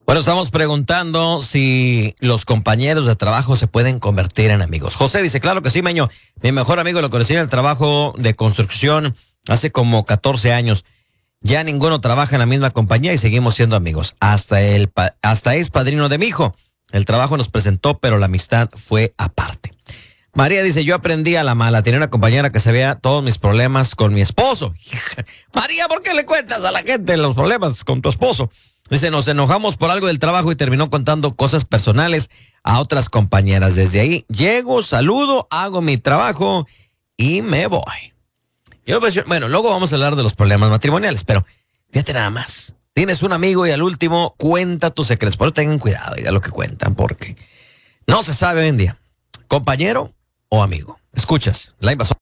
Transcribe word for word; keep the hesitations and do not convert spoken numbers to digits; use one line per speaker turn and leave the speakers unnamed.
Bueno, estamos preguntando si los compañeros de trabajo se pueden convertir en amigos. José dice, claro que sí, Meño. Mi mejor amigo lo conocí en el trabajo de construcción hace como catorce años. Ya ninguno trabaja en la misma compañía y seguimos siendo amigos. Hasta el pa- hasta es padrino de mi hijo. El trabajo nos presentó, pero la amistad fue aparte. María dice, yo aprendí a la mala. Tenía una compañera que sabía todos mis problemas con mi esposo. María, ¿por qué le cuentas a la gente los problemas con tu esposo? Dice, nos enojamos por algo del trabajo y terminó contando cosas personales a otras compañeras. Desde ahí llego, saludo, hago mi trabajo y me voy. Yo, pues, yo- bueno, luego vamos a hablar de los problemas matrimoniales, pero fíjate nada más. Tienes un amigo y al último cuenta tus secretos. Por eso tengan cuidado, diga lo que cuentan, porque no se sabe hoy en día. ¿Compañero o amigo? Escuchas, la invasión.